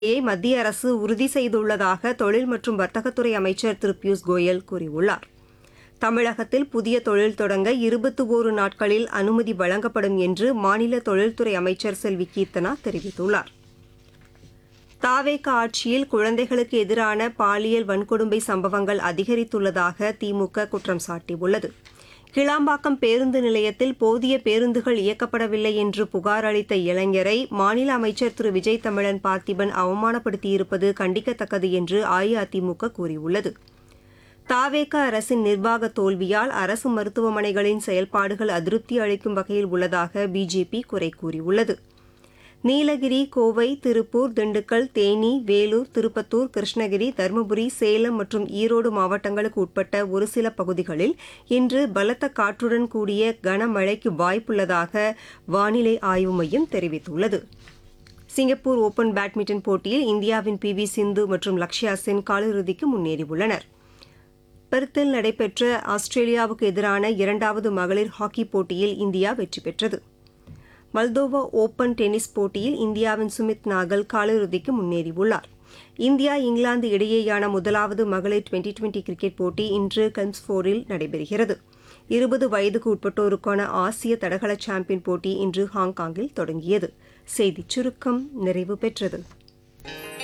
மத்திய அரசு உறுதி செய்துள்ளதாக தொழில் மற்றும் வர்த்தகத்துறை அமைச்சர் திரு பியூஷ் கோயல் கூறியுள்ளார். தமிழகத்தில் புதிய தொழில் தொடங்க 21 நாட்களில் அனுமதி வழங்கப்படும் என்று மாநில தொழில்துறை அமைச்சர் செல்வி கீர்த்தனா தெரிவித்துள்ளார். தாவேக ஆட்சியில் குழந்தைகளுக்கு எதிரான பாலியல் வன்கொடுமை சம்பவங்கள் அதிகரித்துள்ளதாக திமுக குற்றம் சாட்டியுள்ளது. கிளாம்பாக்கம் பேருந்து நிலையத்தில் போதிய பேருந்துகள் இயக்கப்படவில்லை என்று புகார் அளித்த இளைஞரை மாநில அமைச்சர் திரு விஜய் தமிழன் பார்த்திபன் அவமானப்படுத்தியிருப்பது கண்டிக்கத்தக்கது என்று அஇஅதிமுக கூறியுள்ளது. தாவேக அரசின் நிர்வாக தோல்வியால் அரசு மருத்துவமனைகளின் செயல்பாடுகள் அதிருப்தி அளிக்கும் வகையில் உள்ளதாக பிஜேபி குறை கூறியுள்ளது. நீலகிரி, கோவை, திருப்பூர், திண்டுக்கல், தேனி, வேலூர், திருப்பத்தூர், கிருஷ்ணகிரி, தருமபுரி, சேலம் மற்றும் ஈரோடு மாவட்டங்களுக்கு உட்பட்ட ஒரு சில பகுதிகளில் இன்று பலத்த காற்றுடன் கூடிய கனமழைக்கு வாய்ப்புள்ளதாக வானிலை ஆய்வு மையம் தெரிவித்துள்ளது. சிங்கப்பூர் ஓபன் பேட்மிண்டன் போட்டியில் இந்தியாவின் பி.வி. சிந்து மற்றும் லக்ஷயா சென் காலிறுதிக்கு முன்னேறியுள்ளனர். பெர்த்தில் நடைபெற்ற ஆஸ்திரேலியாவுக்கு எதிரான 2வது மகளிர் ஹாக்கி போட்டியில் இந்தியா வெற்றி பெற்றது. மல்தோவா ஓபன் டென்னிஸ் போட்டியில் இந்தியாவின் சுமித் நாகல் காலிறுதிக்கு முன்னேறியுள்ளார். இந்தியா இங்கிலாந்து இடையேயான முதலாவது மகளிர் டுவெண்டி கிரிக்கெட் போட்டி இன்று கெம்ஸ்ஃபோர்டில் நடைபெறுகிறது. 20 வயதுக்கு உட்பட்டோருக்கான ஆசிய தடகள சாம்பியன் போட்டி இன்று ஹாங்காங்கில் தொடங்கியது. செய்திச் சுருக்கம் நிறைவு பெற்றது.